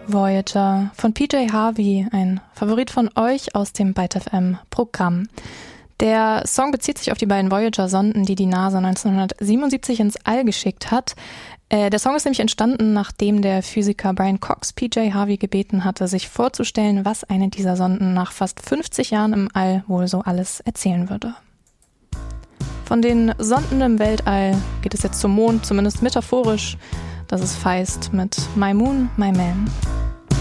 Voyager von PJ Harvey, ein Favorit von euch aus dem Byte FM Programm. Der Song bezieht sich auf die beiden Voyager-Sonden, die die NASA 1977 ins All geschickt hat. Der Song ist nämlich entstanden, nachdem der Physiker Brian Cox PJ Harvey gebeten hatte, sich vorzustellen, was eine dieser Sonden nach fast 50 Jahren im All wohl so alles erzählen würde. Von den Sonden im Weltall geht es jetzt zum Mond, zumindest metaphorisch. Das ist Feist mit My Moon, My Man.